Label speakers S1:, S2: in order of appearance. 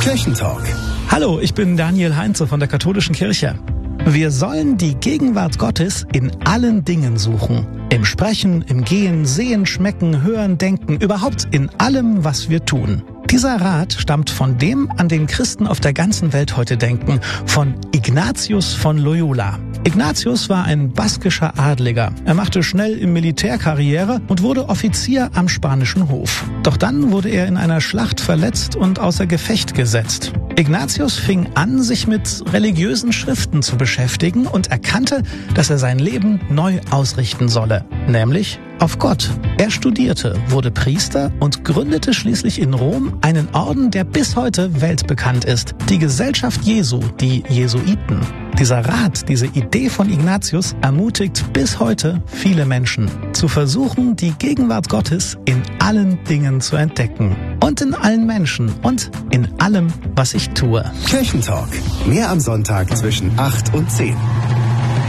S1: Kirchentalk.
S2: Hallo, ich bin Daniel Heinze von der Katholischen Kirche. Wir sollen die Gegenwart Gottes in allen Dingen suchen. Im Sprechen, im Gehen, Sehen, Schmecken, Hören, Denken, überhaupt in allem, was wir tun. Dieser Rat stammt von dem, an den Christen auf der ganzen Welt heute denken, von Ignatius von Loyola. Ignatius war ein baskischer Adliger. Er machte schnell im Militär Karriere und wurde Offizier am spanischen Hof. Doch dann wurde er in einer Schlacht verletzt und außer Gefecht gesetzt. Ignatius fing an, sich mit religiösen Schriften zu beschäftigen und erkannte, dass er sein Leben neu ausrichten solle, nämlich auf Gott. Er studierte, wurde Priester und gründete schließlich in Rom einen Orden, der bis heute weltbekannt ist, die Gesellschaft Jesu, die Jesuiten. Dieser Rat, diese Idee von Ignatius ermutigt bis heute viele Menschen, zu versuchen, die Gegenwart Gottes in allen Dingen zu entdecken. Und in allen Menschen und in allem, was ich tue.
S1: Kirchentalk. Mehr am Sonntag zwischen 8 und 10.